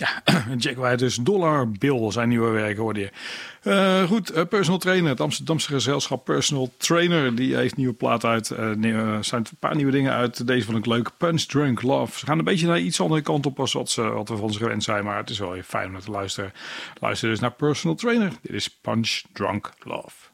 Ja, Jack White dus. Dollar Bill, zijn nieuwe werk hoorde je. Goed, personal trainer. Het Amsterdamse gezelschap Personal Trainer. Die heeft nieuwe plaat uit. Er zijn een paar nieuwe dingen uit. Deze vond ik leuk. Punch Drunk Love. Ze gaan een beetje naar iets andere kant op als wat we van ze gewend zijn. Maar het is wel heel fijn om naar te luisteren. Luister dus naar Personal Trainer. Dit is Punch Drunk Love.